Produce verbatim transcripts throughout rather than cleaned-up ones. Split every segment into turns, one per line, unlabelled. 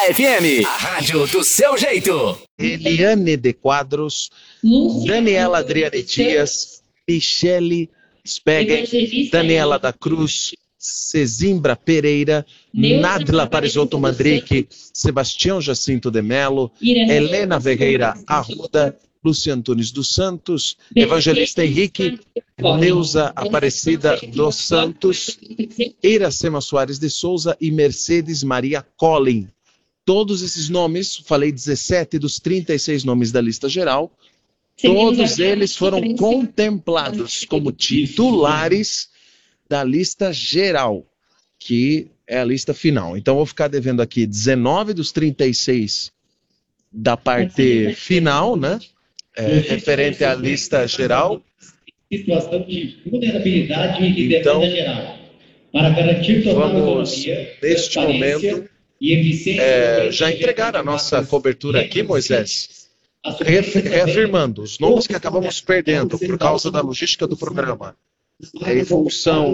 F M, a rádio do seu jeito.
Eliane de Quadros, Daniela Adriane Dias, Michele Spegen, Daniela da Cruz, Cezimbra Pereira, Nadla Parisotto Mandrique, Sebastião Jacinto de Melo, Helena Ferreira Arruda, Lúcia Antunes dos Santos, Evangelista Henrique, Neuza Aparecida dos Santos, Iracema Soares de Souza e Mercedes Maria Collin. Todos esses nomes, falei dezessete dos trinta e seis nomes da lista geral, todos eles foram contemplados como titulares da lista geral, que é a lista final. Então, vou ficar devendo aqui dezenove dos trinta e seis da parte final, né? É, referente à lista geral.
Situação de vulnerabilidade e
então,
defesa geral. Para garantir total
vamos,
autonomia,
neste momento, é, já entregar a nossa cobertura aqui, Moisés, reafirmando os nomes que acabamos perdendo por causa da logística do programa, em função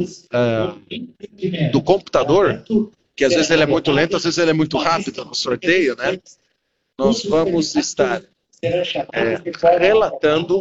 uh, do computador, que às vezes ele é muito lento, às vezes ele é muito rápido no sorteio, né? Nós vamos estar é, relatando,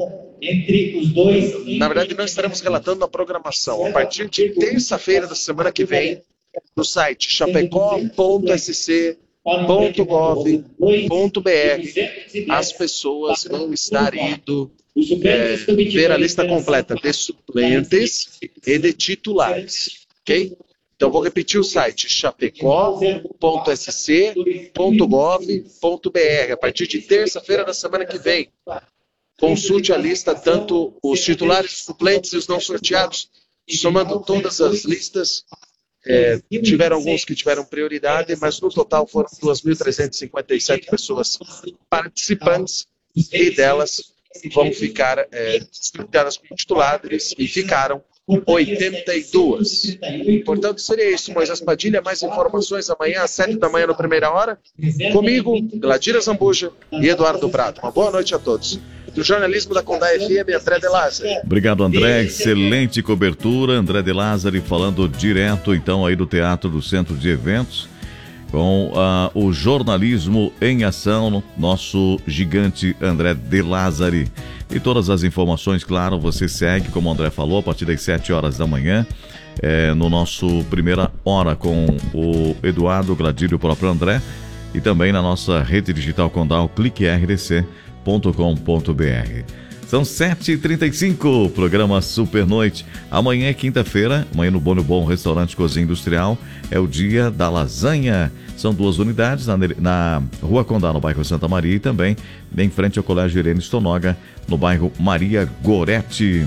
na verdade não estaremos relatando a programação, a partir de terça-feira da semana que vem, no site chapecó ponto s c ponto gov ponto b r, as pessoas vão estar indo é, ver a lista completa de suplentes e de titulares, ok? Então vou repetir o site chapecó ponto s c ponto gov ponto b r. A partir de terça-feira da semana que vem, consulte a lista, tanto os titulares, os suplentes e os não sorteados, somando todas as listas. É, tiveram alguns que tiveram prioridade, mas no total foram duas mil trezentas e cinquenta e sete pessoas participantes, e delas vão ficar é, sorteadas como titulares, e ficaram oitenta e duas. Portanto, seria isso. Moisés Padilha, mais informações amanhã às sete da manhã, na primeira hora. Comigo, Gladira Zambuja e Eduardo Prado. Uma boa noite a todos. Do jornalismo da Condá F M, André de Lázari.
Obrigado, André. Excelente cobertura. André de Lázari falando direto, então, aí do Teatro do Centro de Eventos, com uh, o jornalismo em ação, nosso gigante André de Lázari. E todas as informações, claro, você segue, como o André falou, a partir das sete horas da manhã, é, no nosso Primeira Hora com o Eduardo, o Gladírio e o próprio André, e também na nossa rede digital Condá, o clique r d c ponto com ponto b r. São sete e trinta e cinco, programa Super Noite. Amanhã é quinta-feira, amanhã no Bom no Bom Restaurante Cozinha Industrial, é o dia da lasanha. São duas unidades, na, na Rua Condá, no bairro Santa Maria, e também em frente ao Colégio Irene Stonoga, no bairro Maria Goretti.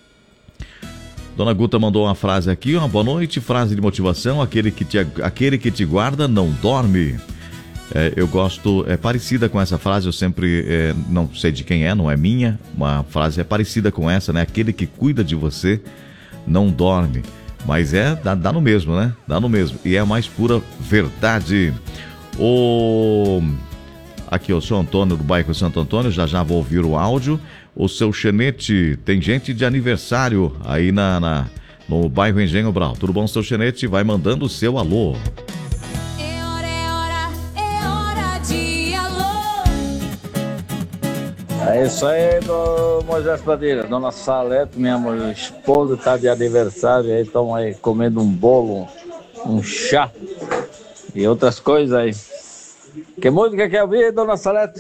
Dona Guta mandou uma frase aqui, uma boa noite, frase de motivação: aquele que te, aquele que te guarda não dorme. É, eu gosto, é parecida com essa frase, eu sempre, é, não sei de quem é, não é minha, uma frase é parecida com essa, né? Aquele que cuida de você não dorme. Mas é, dá, dá no mesmo, né? Dá no mesmo. E é a mais pura verdade. O... Aqui, o seu Antônio, do bairro Santo Antônio, já já vou ouvir o áudio. O seu Chenete, tem gente de aniversário aí na, na, no bairro Engenho Brau. Tudo bom, seu Chenete? Vai mandando o seu alô.
É isso aí, do Moisés Padilha. Dona Salete, minha mulher, esposa, está de aniversário, aí estão aí comendo um bolo, um chá e outras coisas aí. Que música quer ouvir, Dona Salete?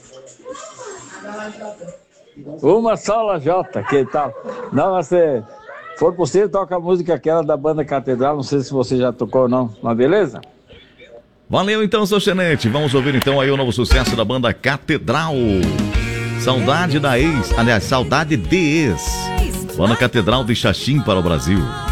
Uma só, Lajota, que tal? Não, você, se for possível, toca a música aquela da banda Catedral, não sei se você já tocou ou não, mas beleza?
Valeu então, seu Chenete. Vamos ouvir então aí o novo sucesso da banda Catedral. Saudade da ex, aliás, saudade de ex. Banda Catedral de Xaxim para o Brasil.